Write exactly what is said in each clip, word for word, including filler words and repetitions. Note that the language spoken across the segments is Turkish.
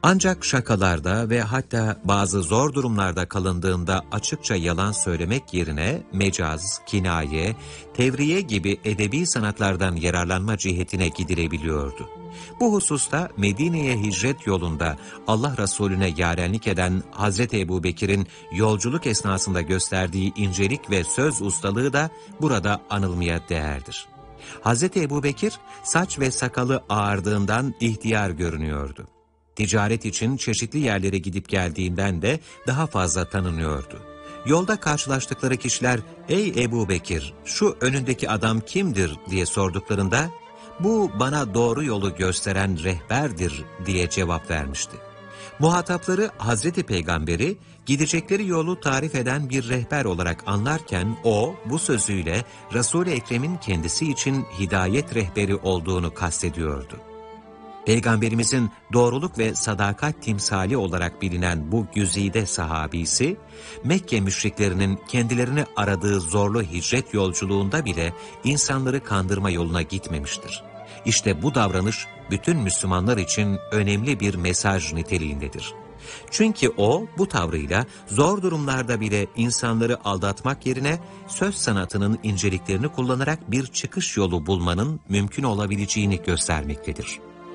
Ancak şakalarda ve hatta bazı zor durumlarda kalındığında açıkça yalan söylemek yerine mecaz, kinaye, tevriye gibi edebi sanatlardan yararlanma cihetine gidilebiliyordu. Bu hususta Medine'ye hicret yolunda Allah Resulüne yarenlik eden Hazreti Ebubekir'in yolculuk esnasında gösterdiği incelik ve söz ustalığı da burada anılmaya değerdir. Hazreti Ebubekir saç ve sakalı ağardığından ihtiyar görünüyordu. Ticaret için çeşitli yerlere gidip geldiğinden de daha fazla tanınıyordu. Yolda karşılaştıkları kişiler, "Ey Ebubekir, şu önündeki adam kimdir?" diye sorduklarında, "Bu bana doğru yolu gösteren rehberdir." diye cevap vermişti. Muhatapları Hazreti Peygamber'i gidecekleri yolu tarif eden bir rehber olarak anlarken o bu sözüyle Resul-i Ekrem'in kendisi için hidayet rehberi olduğunu kastediyordu. Peygamberimizin doğruluk ve sadakat timsali olarak bilinen bu güzide sahabisi, Mekke müşriklerinin kendilerini aradığı zorlu hicret yolculuğunda bile insanları kandırma yoluna gitmemiştir. İşte bu davranış bütün Müslümanlar için önemli bir mesaj niteliğindedir. Çünkü o bu tavrıyla zor durumlarda bile insanları aldatmak yerine söz sanatının inceliklerini kullanarak bir çıkış yolu bulmanın mümkün olabileceğini göstermektedir.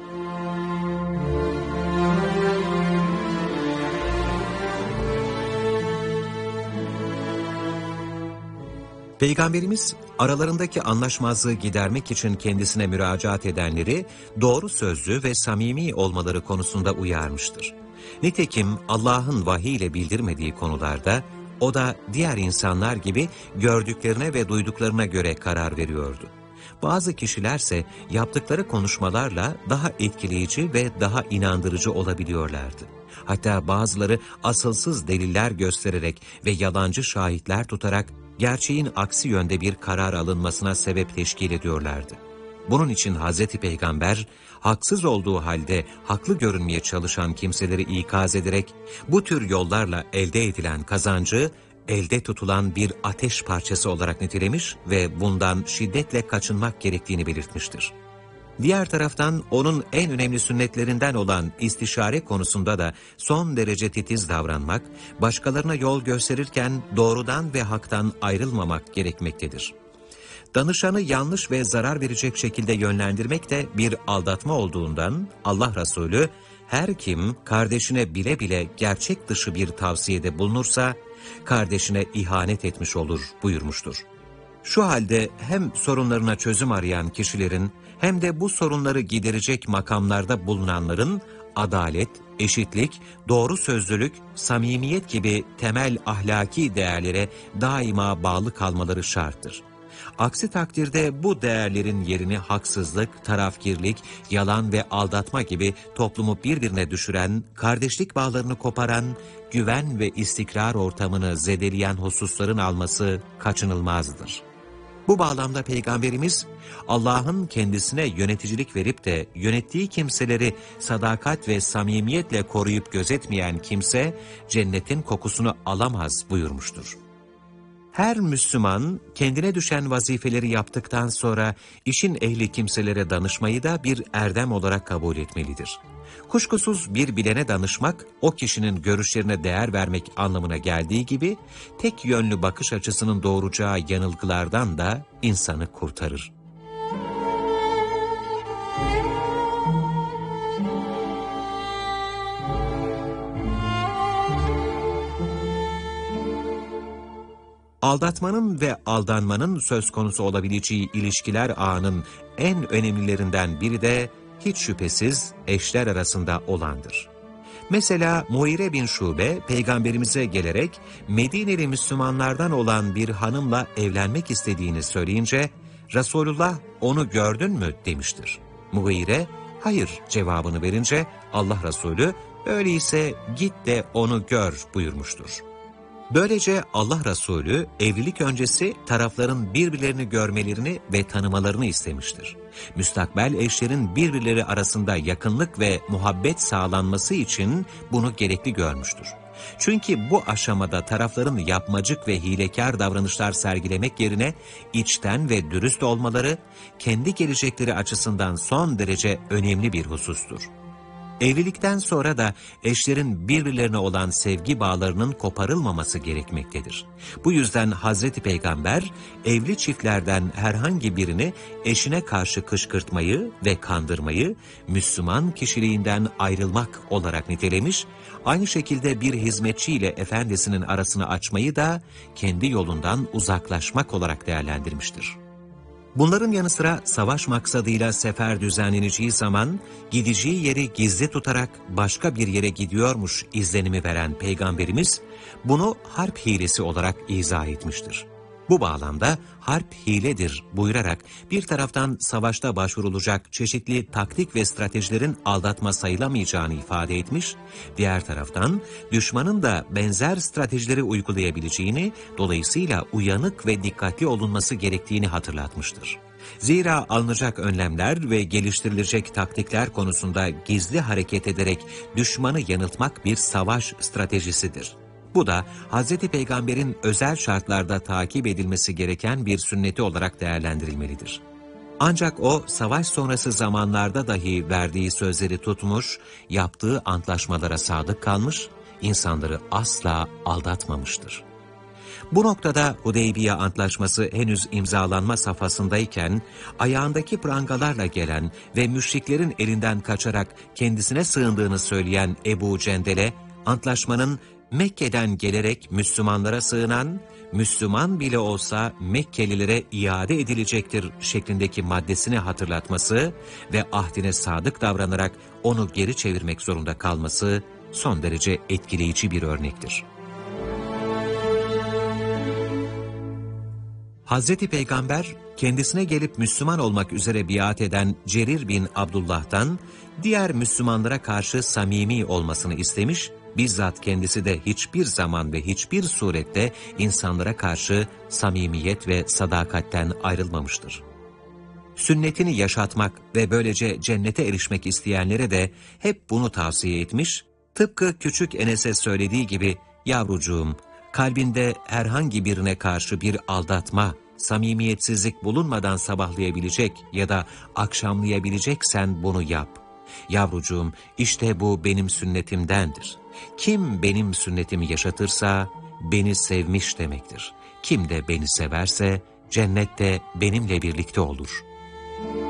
Peygamberimiz aralarındaki anlaşmazlığı gidermek için kendisine müracaat edenleri doğru sözlü ve samimi olmaları konusunda uyarmıştır. Nitekim Allah'ın vahiy ile bildirmediği konularda o da diğer insanlar gibi gördüklerine ve duyduklarına göre karar veriyordu. Bazı kişilerse yaptıkları konuşmalarla daha etkileyici ve daha inandırıcı olabiliyorlardı. Hatta bazıları asılsız deliller göstererek ve yalancı şahitler tutarak gerçeğin aksi yönde bir karar alınmasına sebep teşkil ediyorlardı. Bunun için Hazreti Peygamber, haksız olduğu halde haklı görünmeye çalışan kimseleri ikaz ederek, bu tür yollarla elde edilen kazancı, elde tutulan bir ateş parçası olarak nitelemiş ve bundan şiddetle kaçınmak gerektiğini belirtmiştir. Diğer taraftan onun en önemli sünnetlerinden olan istişare konusunda da son derece titiz davranmak, başkalarına yol gösterirken doğrudan ve haktan ayrılmamak gerekmektedir. Danışanı yanlış ve zarar verecek şekilde yönlendirmek de bir aldatma olduğundan Allah Resulü, her kim kardeşine bile bile gerçek dışı bir tavsiyede bulunursa, kardeşine ihanet etmiş olur buyurmuştur. Şu halde hem sorunlarına çözüm arayan kişilerin hem de bu sorunları giderecek makamlarda bulunanların adalet, eşitlik, doğru sözlülük, samimiyet gibi temel ahlaki değerlere daima bağlı kalmaları şarttır. Aksi takdirde bu değerlerin yerini haksızlık, tarafkirlik, yalan ve aldatma gibi toplumu birbirine düşüren, kardeşlik bağlarını koparan, güven ve istikrar ortamını zedeleyen hususların alması kaçınılmazdır. Bu bağlamda Peygamberimiz, Allah'ın kendisine yöneticilik verip de yönettiği kimseleri sadakat ve samimiyetle koruyup gözetmeyen kimse, cennetin kokusunu alamaz buyurmuştur. Her Müslüman kendine düşen vazifeleri yaptıktan sonra işin ehli kimselere danışmayı da bir erdem olarak kabul etmelidir. Kuşkusuz bir bilene danışmak, o kişinin görüşlerine değer vermek anlamına geldiği gibi, tek yönlü bakış açısının doğuracağı yanılgılardan da insanı kurtarır. Aldatmanın ve aldanmanın söz konusu olabileceği ilişkiler ağının en önemlilerinden biri de hiç şüphesiz eşler arasında olandır. Mesela Muire bin Şube, Peygamberimize gelerek Medineli Müslümanlardan olan bir hanımla evlenmek istediğini söyleyince, Resulullah onu gördün mü demiştir. Muire, hayır cevabını verince Allah Resulü, öyleyse git de onu gör buyurmuştur. Böylece Allah Resulü evlilik öncesi tarafların birbirlerini görmelerini ve tanımalarını istemiştir. Müstakbel eşlerin birbirleri arasında yakınlık ve muhabbet sağlanması için bunu gerekli görmüştür. Çünkü bu aşamada tarafların yapmacık ve hilekar davranışlar sergilemek yerine içten ve dürüst olmaları kendi gelecekleri açısından son derece önemli bir husustur. Evlilikten sonra da eşlerin birbirlerine olan sevgi bağlarının koparılmaması gerekmektedir. Bu yüzden Hazreti Peygamber evli çiftlerden herhangi birini eşine karşı kışkırtmayı ve kandırmayı Müslüman kişiliğinden ayrılmak olarak nitelemiş, aynı şekilde bir hizmetçiyle efendisinin arasını açmayı da kendi yolundan uzaklaşmak olarak değerlendirmiştir. Bunların yanı sıra savaş maksadıyla sefer düzenleneceği zaman gideceği yeri gizli tutarak başka bir yere gidiyormuş izlenimi veren Peygamberimiz bunu harp hilesi olarak izah etmiştir. Bu bağlamda harp hiledir buyurarak bir taraftan savaşta başvurulacak çeşitli taktik ve stratejilerin aldatma sayılamayacağını ifade etmiş, diğer taraftan düşmanın da benzer stratejileri uygulayabileceğini, dolayısıyla uyanık ve dikkatli olunması gerektiğini hatırlatmıştır. Zira alınacak önlemler ve geliştirilecek taktikler konusunda gizli hareket ederek düşmanı yanıltmak bir savaş stratejisidir. Bu da Hz. Peygamber'in özel şartlarda takip edilmesi gereken bir sünneti olarak değerlendirilmelidir. Ancak o, savaş sonrası zamanlarda dahi verdiği sözleri tutmuş, yaptığı antlaşmalara sadık kalmış, insanları asla aldatmamıştır. Bu noktada Hudeybiye Antlaşması henüz imzalanma safhasındayken, ayağındaki prangalarla gelen ve müşriklerin elinden kaçarak kendisine sığındığını söyleyen Ebu Cendel'e, antlaşmanın Mekke'den gelerek Müslümanlara sığınan, Müslüman bile olsa Mekkelilere iade edilecektir şeklindeki maddesini hatırlatması ve ahdine sadık davranarak onu geri çevirmek zorunda kalması son derece etkileyici bir örnektir. Hazreti Peygamber, kendisine gelip Müslüman olmak üzere biat eden Cerir bin Abdullah'tan diğer Müslümanlara karşı samimi olmasını istemiş, bizzat kendisi de hiçbir zaman ve hiçbir surette insanlara karşı samimiyet ve sadakatten ayrılmamıştır. Sünnetini yaşatmak ve böylece cennete erişmek isteyenlere de hep bunu tavsiye etmiş, tıpkı küçük Enes'e söylediği gibi, yavrucuğum, kalbinde herhangi birine karşı bir aldatma, samimiyetsizlik bulunmadan sabahlayabilecek ya da akşamlayabileceksen bunu yap. Yavrucuğum, işte bu benim sünnetimdendir. Kim benim sünnetimi yaşatırsa beni sevmiş demektir. Kim de beni severse cennette benimle birlikte olur.